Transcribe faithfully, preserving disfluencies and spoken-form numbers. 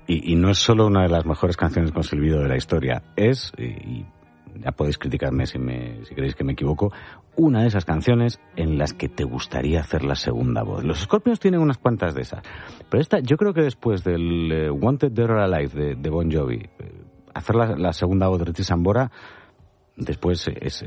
Y, y no es solo una de las mejores canciones con silbido de la historia, es, y, y ya podéis criticarme si, me, si creéis que me equivoco, una de esas canciones en las que te gustaría hacer la segunda voz. Los Scorpions tienen unas cuantas de esas, pero esta, yo creo que después del eh, Wanted Dead or Alive de, de Bon Jovi, eh, hacer la, la segunda voz de Richie Sambora, después es,